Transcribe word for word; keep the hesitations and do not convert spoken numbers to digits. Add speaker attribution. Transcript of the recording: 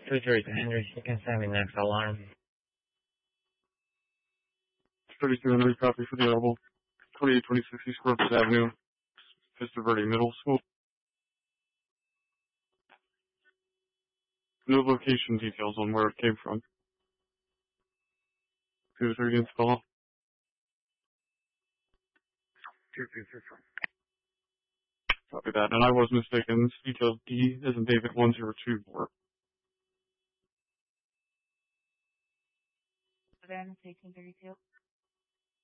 Speaker 1: two three Henry, you can send me next alarm.
Speaker 2: thirty-two Henry, copy for the audible. twenty-eight twenty-six East Corpus Avenue, Vista Verde Middle School. No location details on where it came from. two three install.
Speaker 1: two two two four.
Speaker 2: Copy that, and I was mistaken. This details D as in David one zero two four.
Speaker 3: Savannah, eighteen thirty-two.